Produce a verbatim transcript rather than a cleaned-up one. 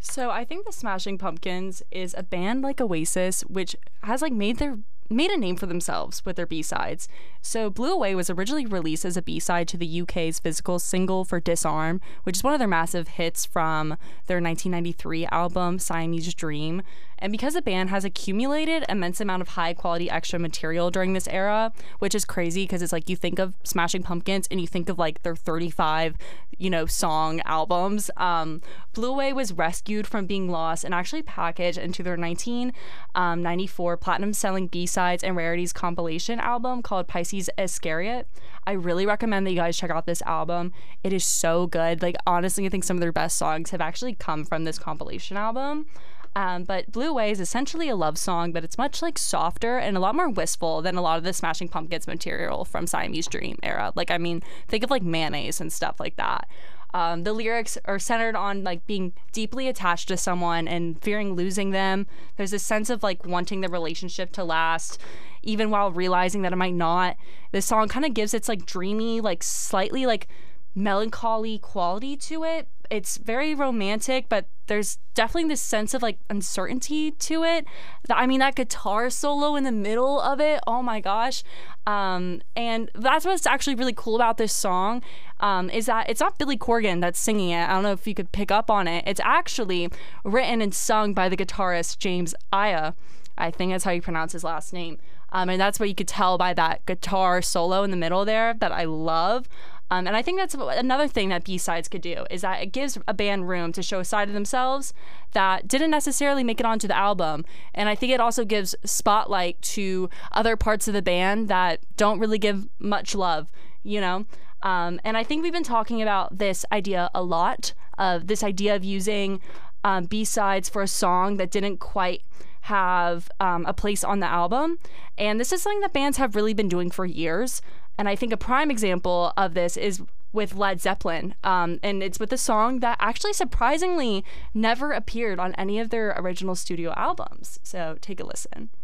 So I think the Smashing Pumpkins is a band like Oasis, which has like made their made a name for themselves with their B-sides. So Blew Away was originally released as a B-side to the U K's physical single for Disarm, which is one of their massive hits from their nineteen ninety-three album Siamese Dream. And because the band has accumulated immense amount of high quality extra material during this era, which is crazy because it's like you think of Smashing Pumpkins and you think of like their thirty-five, you know, song albums. Um, Blew Away was rescued from being lost and actually packaged into their nineteen ninety-four platinum selling B-sides and rarities compilation album called Pisces Iscariot. I really recommend that you guys check out this album. It is so good. Like, honestly, I think some of their best songs have actually come from this compilation album. Um, but Blew Away is essentially a love song, but it's much like softer and a lot more wistful than a lot of the Smashing Pumpkins material from Siamese Dream era. Like, I mean, think of like Mayonnaise and stuff like that. Um, the lyrics are centered on like being deeply attached to someone and fearing losing them. There's this sense of like wanting the relationship to last, even while realizing that it might not. This song kind of gives its like dreamy, like slightly like melancholy quality to it. It's very romantic, but there's definitely this sense of like uncertainty to it. I mean, that guitar solo in the middle of it, oh my gosh. Um, and that's what's actually really cool about this song, um, is that it's not Billy Corgan that's singing it. I don't know if you could pick up on it. It's actually written and sung by the guitarist James Iha. I think that's how you pronounce his last name. Um, and that's what you could tell by that guitar solo in the middle there that I love. Um, and I think that's another thing that B-sides could do, is that it gives a band room to show a side of themselves that didn't necessarily make it onto the album. And I think it also gives spotlight to other parts of the band that don't really give much love, you know? Um, and I think we've been talking about this idea a lot, of this idea of using um, B-sides for a song that didn't quite have um, a place on the album. And this is something that bands have really been doing for years. And I think a prime example of this is with Led Zeppelin. Um, and it's with a song that actually surprisingly never appeared on any of their original studio albums. So take a listen.